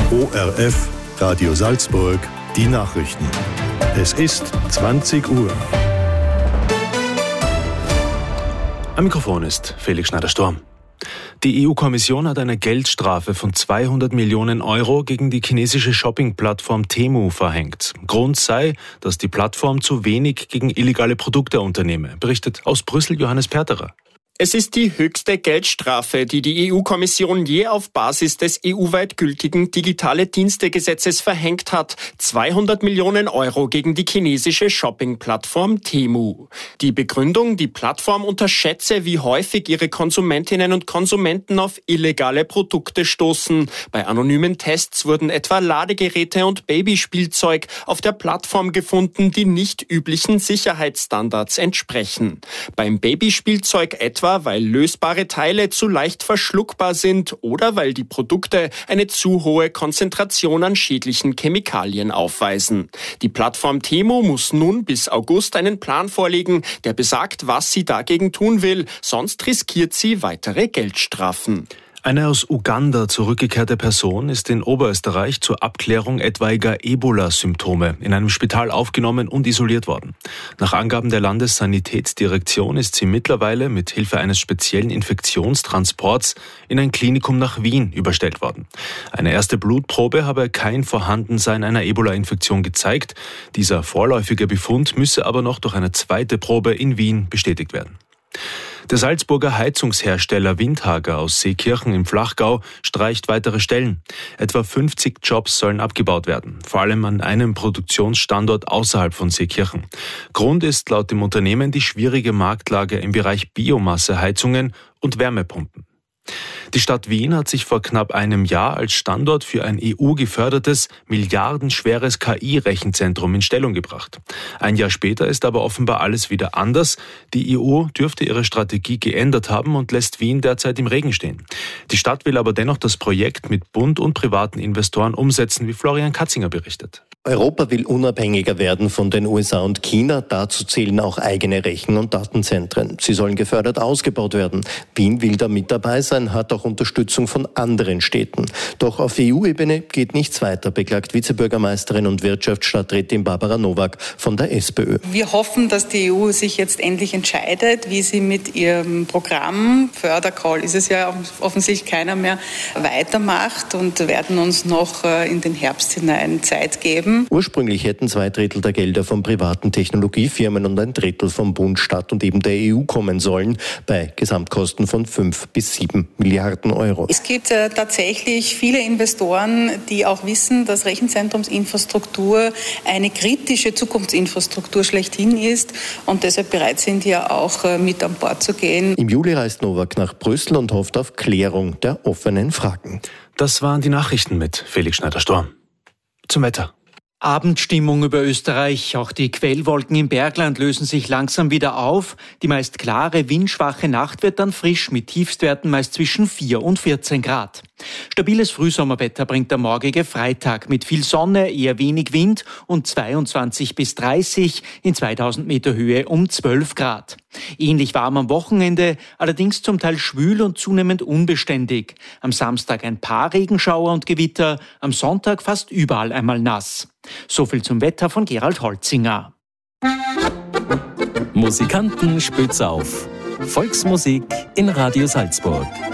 ORF Radio Salzburg, die Nachrichten. Es ist 20 Uhr. Am Mikrofon ist Felix Schneider-Storm. Die EU-Kommission hat eine Geldstrafe von 200 Millionen Euro gegen die chinesische Shopping-Plattform Temu verhängt. Grund sei, dass die Plattform zu wenig gegen illegale Produkte unternehme, berichtet aus Brüssel Johannes Perterer. Es ist die höchste Geldstrafe, die die EU-Kommission je auf Basis des EU-weit gültigen Digitale-Dienste-Gesetzes verhängt hat. 200 Millionen Euro gegen die chinesische Shopping-Plattform Temu. Die Begründung, die Plattform unterschätze, wie häufig ihre Konsumentinnen und Konsumenten auf illegale Produkte stoßen. Bei anonymen Tests wurden etwa Ladegeräte und Babyspielzeug auf der Plattform gefunden, die nicht üblichen Sicherheitsstandards entsprechen. Beim Babyspielzeug etwa, weil lösbare Teile zu leicht verschluckbar sind oder weil die Produkte eine zu hohe Konzentration an schädlichen Chemikalien aufweisen. Die Plattform Temu muss nun bis August einen Plan vorlegen, der besagt, was sie dagegen tun will, sonst riskiert sie weitere Geldstrafen. Eine aus Uganda zurückgekehrte Person ist in Oberösterreich zur Abklärung etwaiger Ebola-Symptome in einem Spital aufgenommen und isoliert worden. Nach Angaben der Landessanitätsdirektion ist sie mittlerweile mit Hilfe eines speziellen Infektionstransports in ein Klinikum nach Wien überstellt worden. Eine erste Blutprobe habe kein Vorhandensein einer Ebola-Infektion gezeigt. Dieser vorläufige Befund müsse aber noch durch eine zweite Probe in Wien bestätigt werden. Der Salzburger Heizungshersteller Windhager aus Seekirchen im Flachgau streicht weitere Stellen. Etwa 50 Jobs sollen abgebaut werden, vor allem an einem Produktionsstandort außerhalb von Seekirchen. Grund ist laut dem Unternehmen die schwierige Marktlage im Bereich Biomasseheizungen und Wärmepumpen. Die Stadt Wien hat sich vor knapp einem Jahr als Standort für ein EU-gefördertes, milliardenschweres KI-Rechenzentrum in Stellung gebracht. Ein Jahr später ist aber offenbar alles wieder anders. Die EU dürfte ihre Strategie geändert haben und lässt Wien derzeit im Regen stehen. Die Stadt will aber dennoch das Projekt mit Bund und privaten Investoren umsetzen, wie Florian Katzinger berichtet. Europa will unabhängiger werden von den USA und China. Dazu zählen auch eigene Rechen- und Datenzentren. Sie sollen gefördert ausgebaut werden. Wien will da mit dabei sein, hat auch Unterstützung von anderen Städten. Doch auf EU-Ebene geht nichts weiter, beklagt Vizebürgermeisterin und Wirtschaftsstadträtin Barbara Nowak von der SPÖ. Wir hoffen, dass die EU sich jetzt endlich entscheidet, wie sie mit ihrem Programm, Fördercall ist es ja offensichtlich keiner mehr, weitermacht und werden uns noch in den Herbst hinein Zeit geben. Ursprünglich hätten 2/3 der Gelder von privaten Technologiefirmen und 1/3 vom Bund, Stadt und eben der EU kommen sollen, bei Gesamtkosten von 5 bis 7 Milliarden Euro. Es gibt tatsächlich viele Investoren, die auch wissen, dass Rechenzentrumsinfrastruktur eine kritische Zukunftsinfrastruktur schlechthin ist und deshalb bereit sind, hier auch mit an Bord zu gehen. Im Juli reist Nowak nach Brüssel und hofft auf Klärung der offenen Fragen. Das waren die Nachrichten mit Felix Schneider-Storm. Zum Wetter. Abendstimmung über Österreich. Auch die Quellwolken im Bergland lösen sich langsam wieder auf. Die meist klare, windschwache Nacht wird dann frisch mit Tiefstwerten meist zwischen 4 und 14 Grad. Stabiles Frühsommerwetter bringt der morgige Freitag mit viel Sonne, eher wenig Wind und 22 bis 30, in 2000 Meter Höhe um 12 Grad. Ähnlich warm am Wochenende, allerdings zum Teil schwül und zunehmend unbeständig. Am Samstag ein paar Regenschauer und Gewitter, am Sonntag fast überall einmal nass. So viel zum Wetter von Gerald Holzinger. Musikanten spitz auf. Volksmusik in Radio Salzburg.